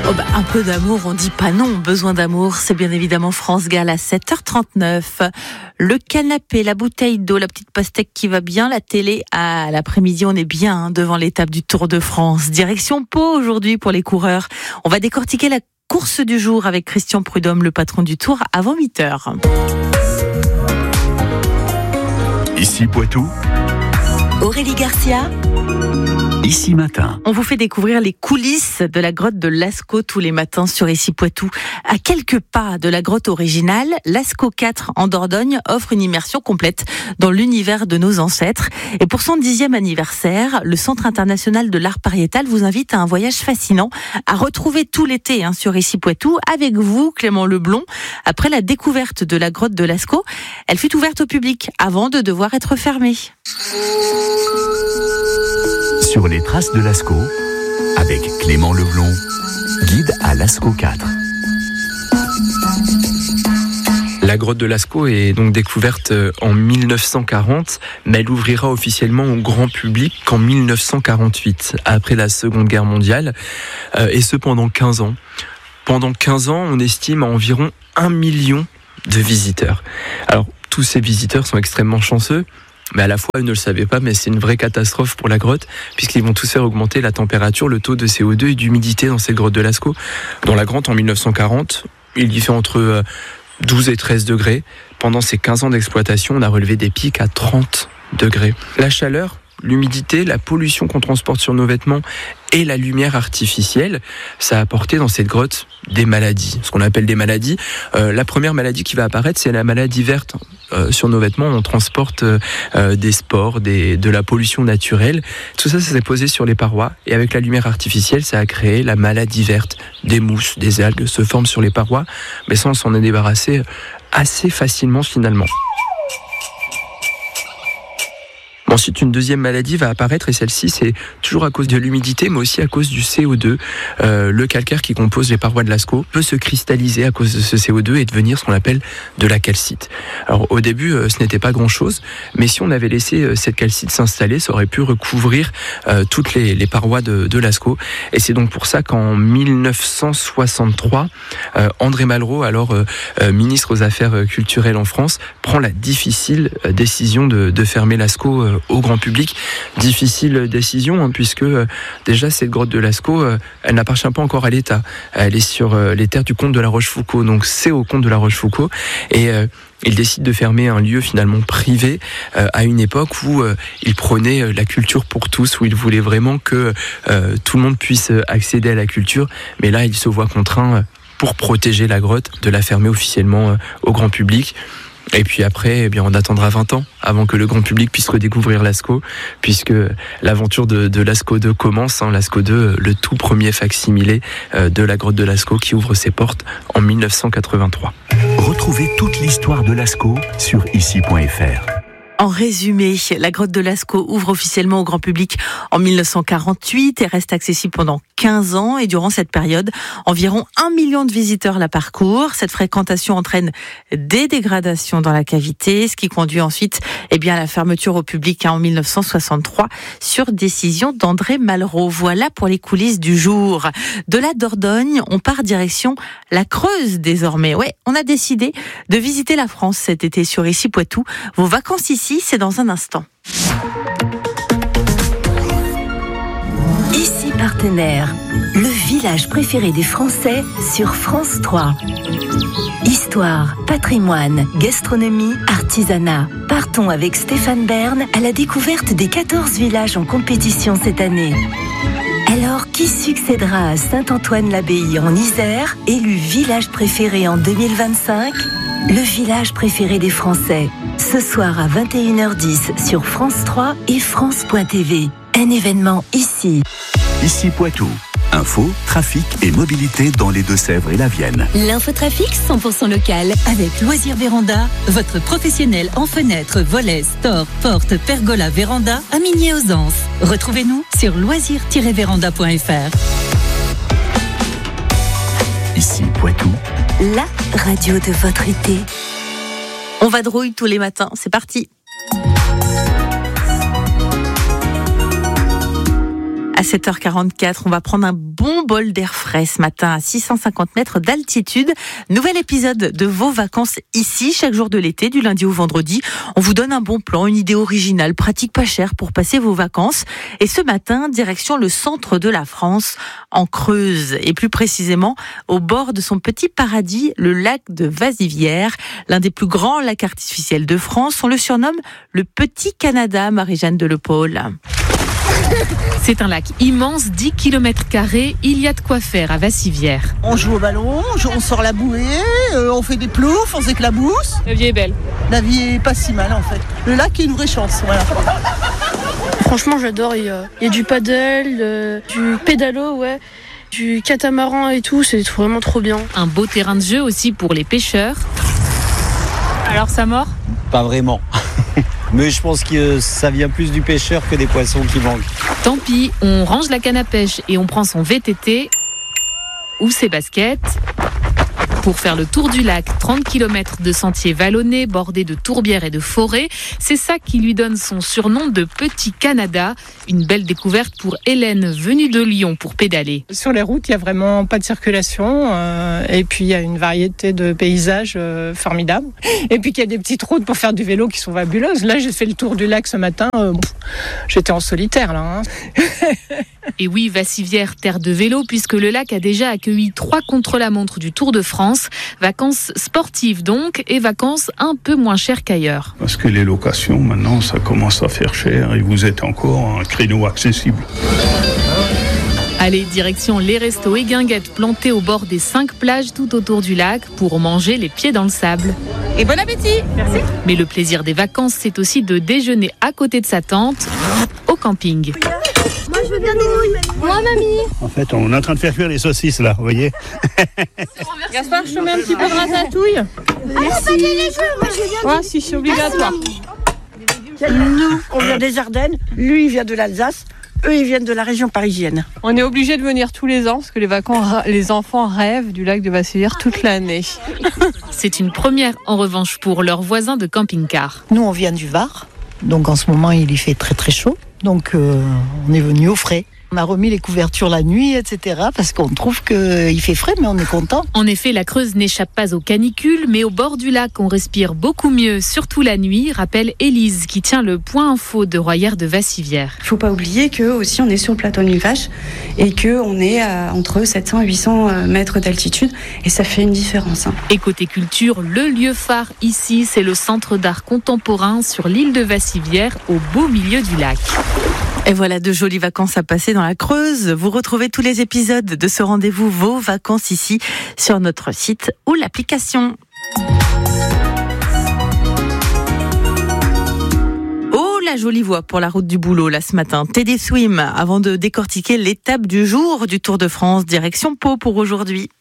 Un peu d'amour, on dit pas non. Besoin d'amour, c'est bien évidemment France Gall à 7h39. Le canapé, la bouteille d'eau, la petite pastèque qui va bien, la télé. À l'après-midi, on est bien devant l'étape du Tour de France. Direction Pau aujourd'hui pour les coureurs. On va décortiquer la course du jour avec Christian Prudhomme, le patron du Tour, avant 8h. Ici Poitou, Aurélie Garcia. Ici Matin. On vous fait découvrir les coulisses de la grotte de Lascaux tous les matins sur Ici Poitou. À quelques pas de la grotte originale, Lascaux 4 en Dordogne offre une immersion complète dans l'univers de nos ancêtres. Et pour son 10e anniversaire, le Centre international de l'art pariétal vous invite à un voyage fascinant à retrouver tout l'été sur Ici Poitou avec vous, Clément Leblond. Après la découverte de la grotte de Lascaux, elle fut ouverte au public avant de devoir être fermée. Sur les traces de Lascaux, avec Clément Leblond, guide à Lascaux 4. La grotte de Lascaux est donc découverte en 1940, mais elle ouvrira officiellement au grand public qu'en 1948, après la Seconde Guerre mondiale, et ce pendant 15 ans. Pendant 15 ans, on estime à environ 1 million de visiteurs. Alors, tous ces visiteurs sont extrêmement chanceux, mais à la fois, ils ne le savaient pas, mais c'est une vraie catastrophe pour la grotte, puisqu'ils vont tous faire augmenter la température, le taux de CO2 et d'humidité dans cette grotte de Lascaux. Dans la grotte, en 1940, il y fait entre 12 et 13 degrés. Pendant ces 15 ans d'exploitation, on a relevé des pics à 30 degrés. La chaleur, l'humidité, la pollution qu'on transporte sur nos vêtements et la lumière artificielle, ça a apporté dans cette grotte des maladies, ce qu'on appelle des maladies. La première maladie qui va apparaître, c'est la maladie verte. Sur nos vêtements, on transporte des spores, de la pollution naturelle. Tout ça, ça s'est posé sur les parois. Et avec la lumière artificielle, ça a créé la maladie verte. Des mousses, des algues se forment sur les parois. Mais ça, on s'en est débarrassé assez facilement finalement. Ensuite, une deuxième maladie va apparaître et celle-ci, c'est toujours à cause de l'humidité, mais aussi à cause du CO2. Le calcaire qui compose les parois de Lascaux peut se cristalliser à cause de ce CO2 et devenir ce qu'on appelle de la calcite. Alors au début, ce n'était pas grand-chose, mais si on avait laissé cette calcite s'installer, ça aurait pu recouvrir toutes les parois de Lascaux. Et c'est donc pour ça qu'en 1963, André Malraux, alors ministre aux Affaires culturelles en France, prend la difficile décision de fermer Lascaux au grand public. Difficile décision, puisque déjà cette grotte de Lascaux, elle n'appartient pas encore à l'État. Elle est sur les terres du comte de la Rochefoucauld, donc c'est au comte de la Rochefoucauld. Et il décide de fermer un lieu finalement privé à une époque où il prônait la culture pour tous, où il voulait vraiment que tout le monde puisse accéder à la culture. Mais là, il se voit contraint, pour protéger la grotte, de la fermer officiellement au grand public. Et puis après, on attendra 20 ans avant que le grand public puisse redécouvrir Lascaux, puisque l'aventure de Lascaux 2 commence. Lascaux 2, le tout premier facsimilé de la grotte de Lascaux qui ouvre ses portes en 1983. Retrouvez toute l'histoire de Lascaux sur ici.fr. En résumé, la grotte de Lascaux ouvre officiellement au grand public en 1948 et reste accessible pendant 15 ans. Et durant cette période, environ 1 million de visiteurs la parcourent. Cette fréquentation entraîne des dégradations dans la cavité, ce qui conduit ensuite à la fermeture au public en 1963 sur décision d'André Malraux. Voilà pour les coulisses du jour. De la Dordogne, on part direction la Creuse désormais. Ouais, on a décidé de visiter la France cet été sur Ici Poitou. Vos vacances ici, c'est dans un instant. Ici Partenaire, le village préféré des Français sur France 3. Histoire, patrimoine, gastronomie, artisanat. Partons avec Stéphane Bern à la découverte des 14 villages en compétition cette année. Alors, qui succédera à Saint-Antoine-l'Abbaye en Isère, élu village préféré en 2025 ? Le village préféré des Français. Ce soir à 21h10 sur France 3 et France.tv. Un événement ici. Ici Poitou. Info, trafic et mobilité dans les Deux-Sèvres et la Vienne. L'infotrafic 100% local avec Loisirs Véranda, votre professionnel en fenêtres, volets, stores, portes, pergola, véranda à Migné-aux-Anses. Retrouvez-nous sur loisirs-véranda.fr. Ici Poitou. La radio de votre été. On vadrouille tous les matins, c'est parti. À 7h44, on va prendre un bon bol d'air frais ce matin à 650 mètres d'altitude. Nouvel épisode de vos vacances ici, chaque jour de l'été, du lundi au vendredi. On vous donne un bon plan, une idée originale, pratique, pas chère pour passer vos vacances. Et ce matin, direction le centre de la France, en Creuse, et plus précisément au bord de son petit paradis, le lac de Vassivière, l'un des plus grands lacs artificiels de France. On le surnomme le Petit Canada, Marie-Jeanne Delepaule. C'est un lac immense, 10 km². Il y a de quoi faire à Vassivière. On joue au ballon, on sort la bouée, on fait des ploufs, on s'éclabousse. La vie est belle. La vie est pas si mal en fait. Le lac est une vraie chance, voilà. Franchement, j'adore. Il y a du paddle, du pédalo, ouais, du catamaran et tout. C'est vraiment trop bien. Un beau terrain de jeu aussi pour les pêcheurs. Alors ça mord ? Pas vraiment. Mais je pense que ça vient plus du pêcheur que des poissons qui manquent. Tant pis, on range la canne à pêche et on prend son VTT ou ses baskets pour faire le tour du lac, 30 km de sentiers vallonnés, bordés de tourbières et de forêts. C'est ça qui lui donne son surnom de Petit Canada. Une belle découverte pour Hélène, venue de Lyon pour pédaler. Sur les routes, il n'y a vraiment pas de circulation. Et puis, il y a une variété de paysages formidables. Et puis, il y a des petites routes pour faire du vélo qui sont fabuleuses. Là, j'ai fait le tour du lac ce matin. J'étais en solitaire, là. Et oui, Vassivière, terre de vélo, puisque le lac a déjà accueilli 3 contre-la-montre du Tour de France. Vacances sportives donc, et vacances un peu moins chères qu'ailleurs. Parce que les locations, maintenant, ça commence à faire cher et vous êtes encore à un créneau accessible. Allez, direction les restos et guinguettes plantés au bord des 5 plages tout autour du lac pour manger les pieds dans le sable. Et bon appétit. Merci. Mais le plaisir des vacances, c'est aussi de déjeuner à côté de sa tente, au camping. Moi, je veux bien des nouilles. Moi, mamie. En fait, on est en train de faire cuire les saucisses, là, vous voyez. Gaspard, je te mets un petit peu de ratatouille. Merci. Si c'est obligatoire. Nous, on vient des Ardennes, lui, il vient de l'Alsace, eux, ils viennent de la région parisienne. On est obligé de venir tous les ans parce que les enfants rêvent du lac de Vassivière toute l'année. C'est une première en revanche pour leurs voisins de camping-car. Nous, on vient du Var, donc en ce moment, il y fait très très chaud. Donc, on est venu au frais. On a remis les couvertures la nuit, etc. parce qu'on trouve qu'il fait frais, mais on est content. En effet, la Creuse n'échappe pas aux canicules, mais au bord du lac, on respire beaucoup mieux, surtout la nuit, rappelle Élise, qui tient le point info de Royère de Vassivière. Il ne faut pas oublier que aussi on est sur le plateau de Millevaches et qu'on est à entre 700 et 800 mètres d'altitude, et ça fait une différence. Et côté culture, le lieu phare ici, c'est le Centre d'art contemporain sur l'île de Vassivière, au beau milieu du lac. Et voilà de jolies vacances à passer dans la Creuse. Vous retrouvez tous les épisodes de ce rendez-vous Vos vacances ici sur notre site ou l'application. Oh, la jolie voix pour la route du boulot là ce matin. Teddy Swim avant de décortiquer l'étape du jour du Tour de France direction Pau pour aujourd'hui.